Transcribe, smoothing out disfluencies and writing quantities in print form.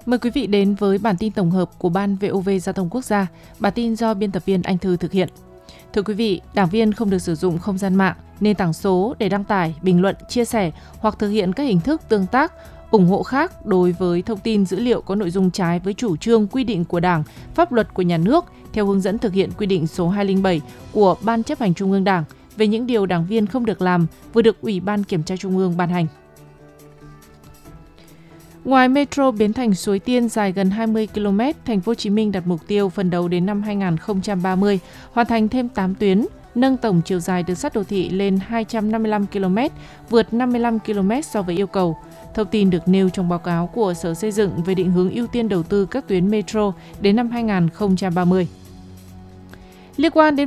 Mời quý vị đến với bản tin tổng hợp của Ban VOV Giao thông Quốc gia. Bản tin do biên tập viên Anh Thư thực hiện. Thưa quý vị, đảng viên không được sử dụng không gian mạng, nền tảng số để đăng tải, bình luận, chia sẻ hoặc thực hiện các hình thức tương tác, ủng hộ khác đối với thông tin dữ liệu có nội dung trái với chủ trương quy định của Đảng, pháp luật của nhà nước theo hướng dẫn thực hiện quy định số 207 của Ban Chấp hành Trung ương Đảng về những điều đảng viên không được làm vừa được Ủy ban Kiểm tra Trung ương ban hành. Ngoài metro Bến Thành Suối Tiên dài gần 20 km, Thành phố Hồ Chí Minh đặt mục tiêu phấn đấu đến năm 2030 hoàn thành thêm 8 tuyến, nâng tổng chiều dài đường sắt đô thị lên 255 km, vượt 55 km so với yêu cầu. Thông tin được nêu trong báo cáo của Sở Xây dựng về định hướng ưu tiên đầu tư các tuyến metro đến năm 2030. Liên quan đến